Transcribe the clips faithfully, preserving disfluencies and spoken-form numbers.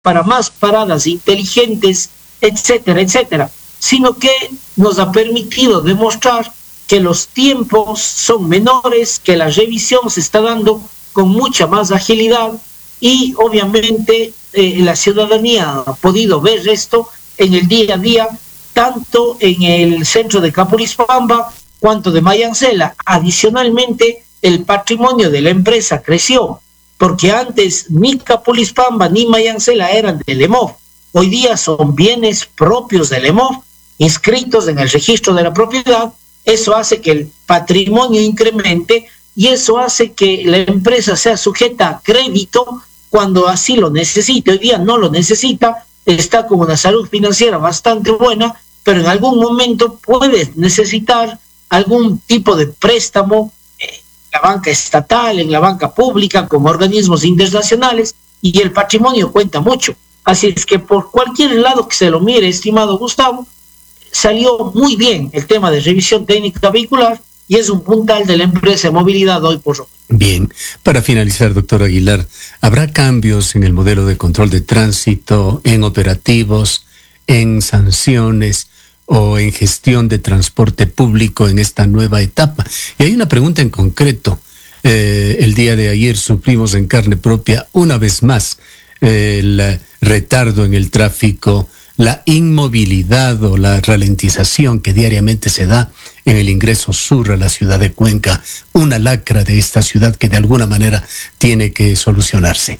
para más paradas inteligentes, etcétera, etcétera, sino que nos ha permitido demostrar que los tiempos son menores, que la revisión se está dando con mucha más agilidad y obviamente eh, la ciudadanía ha podido ver esto en el día a día, tanto en el centro de Capurispamba cuanto de Mayancela. Adicionalmente, el patrimonio de la empresa creció, porque antes ni Capurispamba ni Mayancela eran del E M O F. Hoy día son bienes propios del E M O F, inscritos en el registro de la propiedad. Eso hace que el patrimonio incremente y eso hace que la empresa sea sujeta a crédito cuando así lo necesite. Hoy día no lo necesita, está con una salud financiera bastante buena, pero en algún momento puede necesitar algún tipo de préstamo en la banca estatal, en la banca pública, con organismos internacionales, y el patrimonio cuenta mucho. Así es que por cualquier lado que se lo mire, estimado Gustavo, salió muy bien el tema de revisión técnica vehicular y es un puntal de la empresa de movilidad hoy por hoy. Bien, para finalizar, doctor Aguilar, ¿habrá cambios en el modelo de control de tránsito, en operativos, en sanciones o en gestión de transporte público en esta nueva etapa? Y hay una pregunta en concreto. Eh, el día de ayer sufrimos en carne propia una vez más eh, el retardo en el tráfico, la inmovilidad o la ralentización que diariamente se da en el ingreso sur a la ciudad de Cuenca, una lacra de esta ciudad que de alguna manera tiene que solucionarse.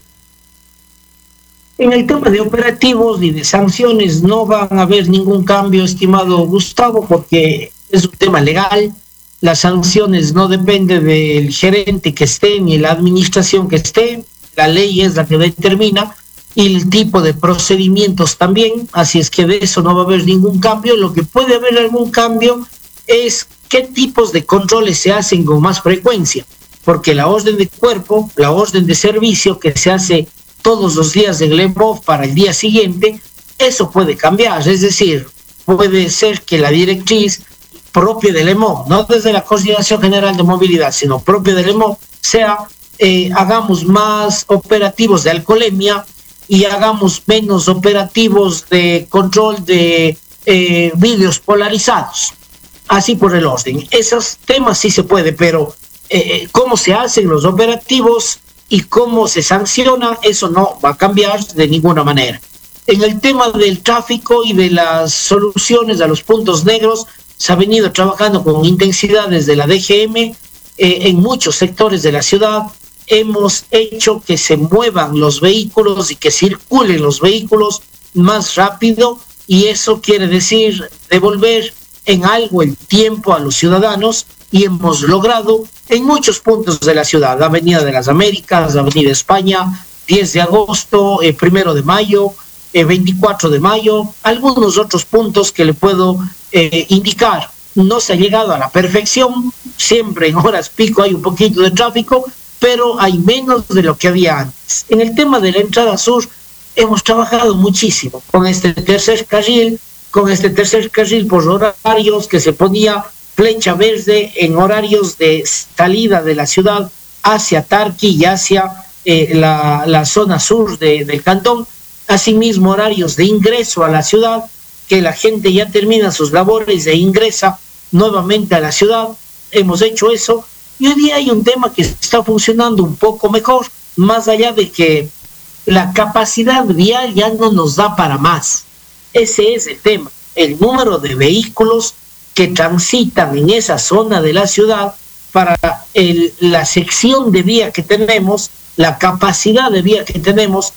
En el tema de operativos y de sanciones no van a haber ningún cambio, estimado Gustavo, porque es un tema legal. Las sanciones no dependen del gerente que esté ni la administración que esté. La ley es la que determina y el tipo de procedimientos también, así es que de eso no va a haber ningún cambio. Lo que puede haber algún cambio es qué tipos de controles se hacen con más frecuencia, porque la orden de cuerpo, la orden de servicio que se hace todos los días del E M O F para el día siguiente, eso puede cambiar, es decir, puede ser que la directriz propia del E M O F, no desde la Coordinación General de Movilidad, sino propia del E M O F, sea eh, hagamos más operativos de alcoholemia y hagamos menos operativos de control de eh, vídeos polarizados, así por el orden. Esos temas sí se puede, pero eh, cómo se hacen los operativos y cómo se sanciona, eso no va a cambiar de ninguna manera. En el tema del tráfico y de las soluciones a los puntos negros, se ha venido trabajando con intensidad desde la D G M eh, en muchos sectores de la ciudad. Hemos hecho que se muevan los vehículos y que circulen los vehículos más rápido y eso quiere decir devolver en algo el tiempo a los ciudadanos y hemos logrado en muchos puntos de la ciudad, Avenida de las Américas, Avenida España, diez de agosto, eh, primero de mayo, eh, veinticuatro de mayo, algunos otros puntos que le puedo eh, indicar. No se ha llegado a la perfección, siempre en horas pico hay un poquito de tráfico, pero hay menos de lo que había antes. En el tema de la entrada sur, hemos trabajado muchísimo con este tercer carril, con este tercer carril por horarios que se ponía flecha verde en horarios de salida de la ciudad hacia Tarqui y hacia eh, la, la zona sur de, del cantón, asimismo horarios de ingreso a la ciudad, que la gente ya termina sus labores e ingresa nuevamente a la ciudad. Hemos hecho eso y hoy día hay un tema que está funcionando un poco mejor, más allá de que la capacidad vial ya no nos da para más. Ese es el tema, el número de vehículos que transitan en esa zona de la ciudad para el, la sección de vía que tenemos, la capacidad de vía que tenemos,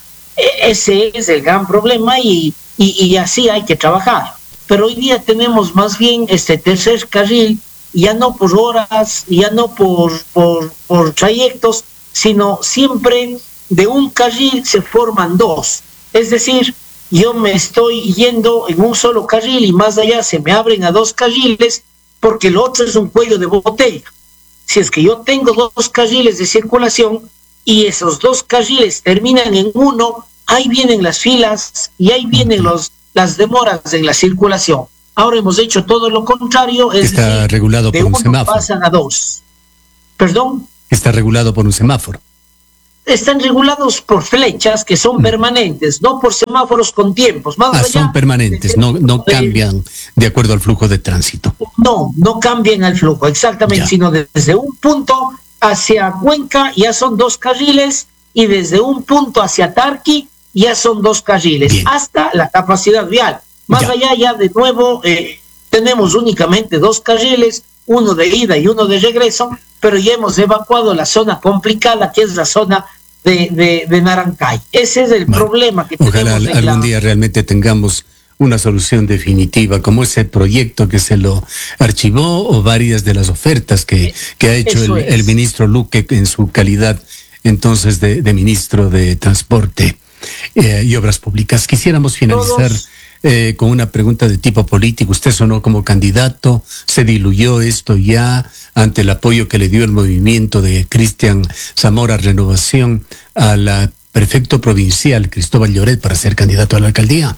ese es el gran problema y, y, y así hay que trabajar. Pero hoy día tenemos más bien este tercer carril, ya no por horas, ya no por, por, por trayectos, sino siempre de un carril se forman dos. Es decir, yo me estoy yendo en un solo carril y más allá se me abren a dos carriles porque el otro es un cuello de botella. Si es que yo tengo dos carriles de circulación y esos dos carriles terminan en uno, ahí vienen las filas y ahí vienen los, las demoras en la circulación. Ahora hemos hecho todo lo contrario, es Está decir, regulado de por un uno semáforo. pasan a dos. ¿Perdón? Está regulado por un semáforo. están regulados por flechas que son permanentes, no por semáforos con tiempos. Más ah, allá, son permanentes, no, no cambian de acuerdo al flujo de tránsito. No, no cambian al flujo, exactamente, ya. Sino desde un punto hacia Cuenca ya son dos carriles y desde un punto hacia Tarqui ya son dos carriles, bien, hasta la capacidad vial. Más ya. allá ya de nuevo eh, tenemos únicamente dos carriles, uno de ida y uno de regreso, pero ya hemos evacuado la zona complicada que es la zona de, de, de Narancay. Ese es el bueno, problema que ojalá tenemos. Ojalá algún la... día realmente tengamos una solución definitiva, como ese proyecto que se lo archivó o varias de las ofertas que, que ha hecho el, el ministro Luque en su calidad entonces de, de ministro de Transporte eh, y Obras Públicas. Quisiéramos finalizar eh, con una pregunta de tipo político. Usted sonó como candidato, se diluyó esto ya ante el apoyo que le dio el movimiento de Cristian Zamora Renovación al prefecto provincial Cristóbal Lloret para ser candidato a la alcaldía.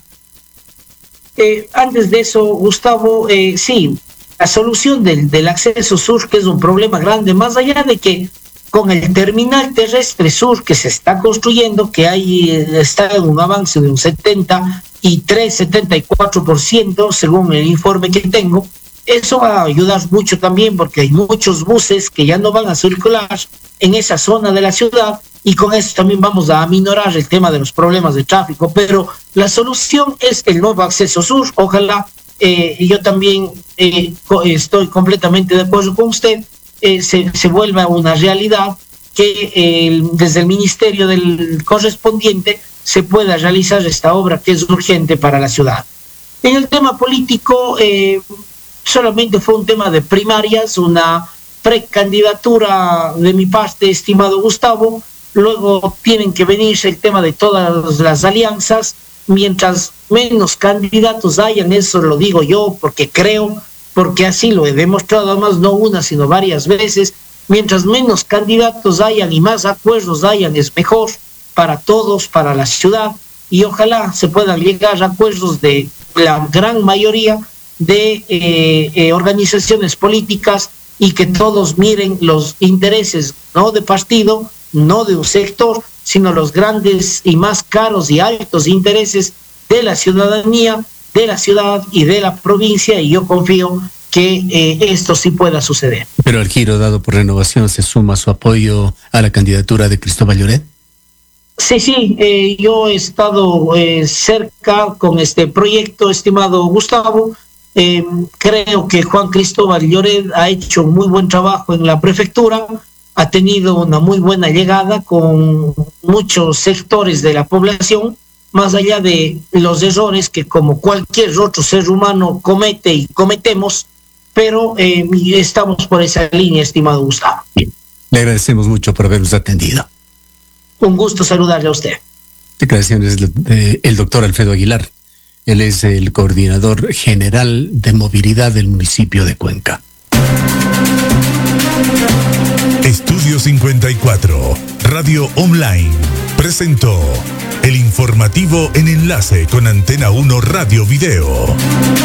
Eh, antes de eso, Gustavo, eh, sí, la solución del, del acceso sur, que es un problema grande, más allá de que con el terminal terrestre sur que se está construyendo, que ahí está en un avance de un setenta y tres, setenta y cuatro por ciento, según el informe que tengo, eso va a ayudar mucho también porque hay muchos buses que ya no van a circular en esa zona de la ciudad y con eso también vamos a aminorar el tema de los problemas de tráfico, pero la solución es el nuevo acceso sur. Ojalá, eh, yo también eh, estoy completamente de acuerdo con usted, eh, se, se vuelva una realidad que eh, desde el ministerio del correspondiente se pueda realizar esta obra que es urgente para la ciudad. En el tema político, eh, solamente fue un tema de primarias, una precandidatura de mi parte, estimado Gustavo. Luego tienen que venirse el tema de todas las alianzas. Mientras menos candidatos hayan, eso lo digo yo porque creo, porque así lo he demostrado, además no una sino varias veces, mientras menos candidatos hayan y más acuerdos hayan es mejor para todos, para la ciudad, y ojalá se puedan llegar a acuerdos de la gran mayoría de eh, eh, organizaciones políticas y que todos miren los intereses no de partido, no de un sector, sino los grandes y más caros y altos intereses de la ciudadanía, de la ciudad y de la provincia, y yo confío que eh, esto sí pueda suceder. Pero al giro dado por Renovación se suma su apoyo a la candidatura de Cristóbal Lloret. Sí, sí, eh, yo he estado eh, cerca con este proyecto, estimado Gustavo. Eh, creo que Juan Cristóbal Lloret ha hecho muy buen trabajo en la prefectura, ha tenido una muy buena llegada con muchos sectores de la población, más allá de los errores que como cualquier otro ser humano comete y cometemos, pero eh, estamos por esa línea, estimado Gustavo. Bien. Le agradecemos mucho por habernos atendido. Un gusto saludarle a usted. Declaraciones del doctor Alfredo Aguilar. Él es el coordinador general de movilidad del municipio de Cuenca. Estudio cincuenta y cuatro, Radio Online, presentó el informativo en enlace con Antena uno Radio Video.